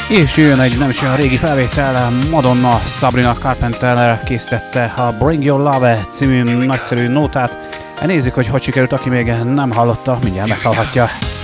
És jön egy nem is olyan régi felvétel, Madonna Sabrina Carpenter készítette a Bring Your Love című nagyszerű nótát. Nézzük, hogy sikerült, aki még nem hallotta, mindjárt meghallhatja.